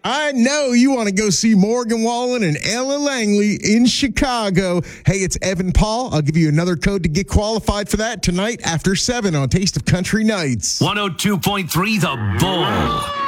I know you want to go see Morgan Wallen and Ella Langley in Chicago. Hey, it's Evan Paul. I'll give you another code to get qualified for that tonight after 7 on Taste of Country Nights. 102.3 The Bull.